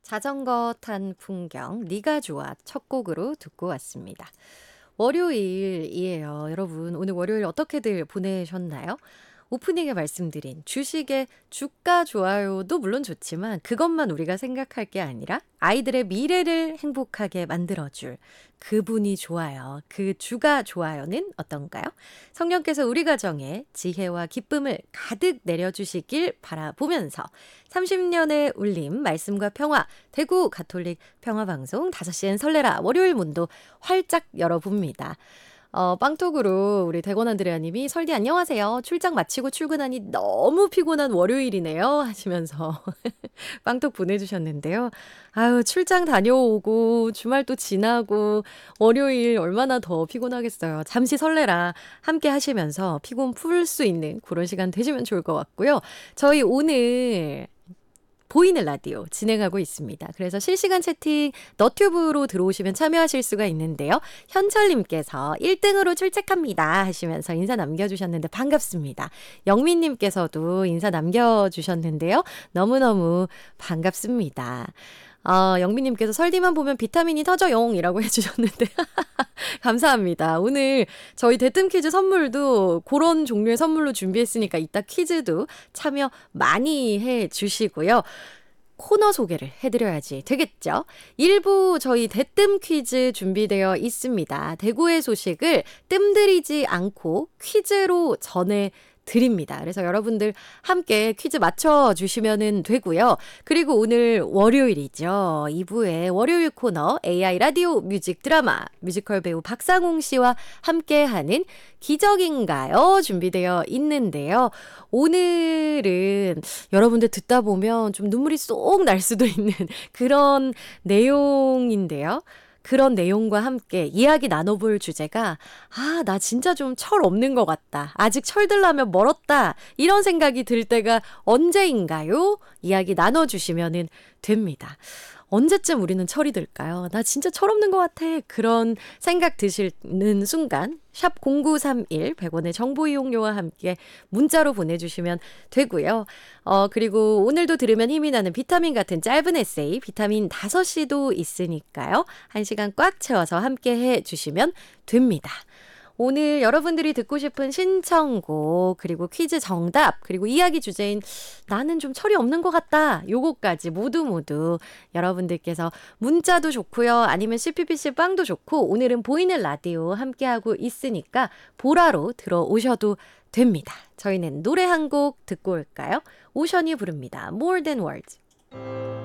자전거 탄 풍경, 네가 좋아 첫 곡으로 듣고 왔습니다. 월요일이에요. 여러분, 오늘 월요일 어떻게들 보내셨나요? 오프닝에 말씀드린 주식의 주가 좋아요도 물론 좋지만 그것만 우리가 생각할 게 아니라 아이들의 미래를 행복하게 만들어줄 그분이 좋아요. 그 주가 좋아요는 어떤가요? 성령께서 우리 가정에 지혜와 기쁨을 가득 내려주시길 바라보면서 30년의 울림, 말씀과 평화, 대구 가톨릭 평화방송 5시엔 설레라 월요일 문도 활짝 열어봅니다. 빵톡으로 우리 대권 안드레아님이 설디 안녕하세요. 출장 마치고 출근하니 너무 피곤한 월요일이네요. 하시면서 빵톡 보내주셨는데요. 아유, 출장 다녀오고 주말 또 지나고 월요일 얼마나 더 피곤하겠어요. 잠시 설레라 함께 하시면서 피곤 풀 수 있는 그런 시간 되시면 좋을 것 같고요. 저희 오늘 보이는 라디오 진행하고 있습니다. 그래서 실시간 채팅 너튜브로 들어오시면 참여하실 수가 있는데요. 현철님께서 1등으로 출첵합니다 하시면서 인사 남겨주셨는데 반갑습니다. 영민님께서도 인사 남겨주셨는데요. 너무너무 반갑습니다. 영민님께서 설디만 보면 비타민이 터져용이라고 해주셨는데 감사합니다. 오늘 저희 대뜸 퀴즈 선물도 그런 종류의 선물로 준비했으니까 이따 퀴즈도 참여 많이 해주시고요. 코너 소개를 해드려야지 되겠죠? 일부 저희 대뜸 퀴즈 준비되어 있습니다. 대구의 소식을 뜸들이지 않고 퀴즈로 전해 드립니다. 그래서 여러분들 함께 퀴즈 맞춰주시면 되고요. 그리고 오늘 월요일이죠. 2부의 월요일 코너 AI 라디오 뮤직 드라마 뮤지컬 배우 박상홍 씨와 함께하는 기적인가요? 준비되어 있는데요. 오늘은 여러분들 듣다 보면 좀 눈물이 쏙 날 수도 있는 그런 내용인데요. 그런 내용과 함께 이야기 나눠볼 주제가 나 진짜 좀 철 없는 것 같다. 아직 철들려면 멀었다. 이런 생각이 들 때가 언제인가요? 이야기 나눠주시면 됩니다. 언제쯤 우리는 철이 들까요? 나 진짜 철없는 것 같아. 그런 생각 드시는 순간 샵 0931 100원의 정보 이용료와 함께 문자로 보내주시면 되고요. 그리고 오늘도 들으면 힘이 나는 비타민 같은 짧은 에세이 비타민 5시도 있으니까요. 1시간 꽉 채워서 함께 해주시면 됩니다. 오늘 여러분들이 듣고 싶은 신청곡 그리고 퀴즈 정답 그리고 이야기 주제인 나는 좀 철이 없는 것 같다 요거까지 모두 여러분들께서 문자도 좋고요. 아니면 CPPC 빵도 좋고 오늘은 보이는 라디오 함께하고 있으니까 보라로 들어오셔도 됩니다. 저희는 노래 한 곡 듣고 올까요? 오션이 부릅니다. More Than Words.